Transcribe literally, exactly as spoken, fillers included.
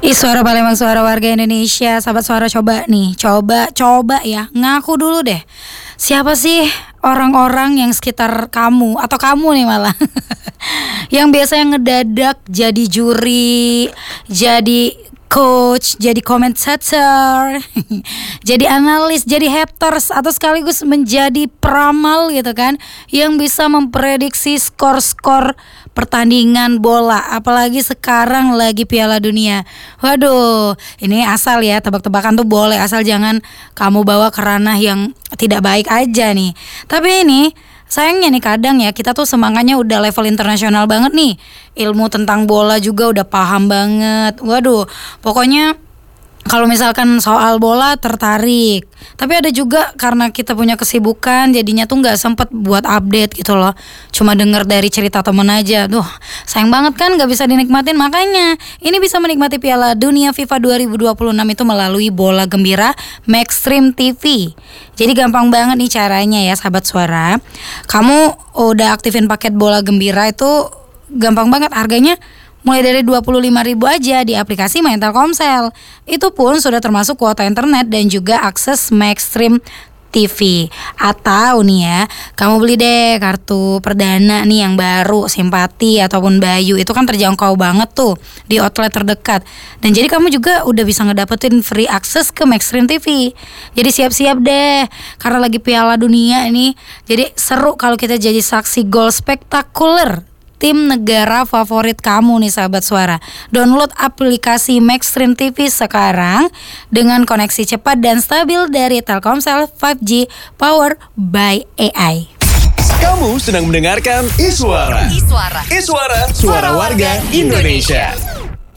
Ih, suara Palembang, suara warga Indonesia. Sahabat suara, coba nih, coba, coba ya, ngaku dulu deh. Siapa sih orang-orang yang sekitar kamu, atau kamu nih malah yang biasanya ngedadak jadi juri, jadi coach, jadi komentator, jadi analis, jadi haters, atau sekaligus menjadi peramal gitu kan, yang bisa memprediksi skor-skor pertandingan bola, apalagi sekarang lagi Piala Dunia. Waduh, ini asal ya, tebak-tebakan tuh boleh, asal jangan kamu bawa ke ranah yang tidak baik aja nih. Tapi ini sayangnya nih kadang ya, kita tuh semangatnya udah level internasional banget nih, ilmu tentang bola juga udah paham banget. Waduh, pokoknya kalau misalkan soal bola tertarik, tapi ada juga karena kita punya kesibukan jadinya tuh nggak sempet buat update gitu loh, cuma denger dari cerita temen aja. Duh, sayang banget kan nggak bisa dinikmatin. Makanya ini bisa menikmati Piala Dunia FIFA dua ribu dua puluh enam itu melalui Bola Gembira Maxstream T V. Jadi gampang banget nih caranya ya sahabat suara. Kamu udah aktifin paket Bola Gembira itu gampang banget, harganya mulai dari dua puluh lima ribu aja di aplikasi My Telkomsel. Itu pun sudah termasuk kuota internet dan juga akses Maxstream T V. Atau nih ya, kamu beli deh kartu perdana nih yang baru, Simpati ataupun Bayu. Itu kan terjangkau banget tuh di outlet terdekat. Dan jadi kamu juga udah bisa ngedapetin free akses ke Maxstream T V. Jadi siap-siap deh, karena lagi Piala Dunia ini. Jadi seru kalau kita jadi saksi gol spektakuler tim negara favorit kamu nih sahabat suara. Download aplikasi Maxstream T V sekarang dengan koneksi cepat dan stabil dari Telkomsel lima G Power by A I. Kamu sedang mendengarkan Iswara. Iswara. Iswara, suara warga Indonesia.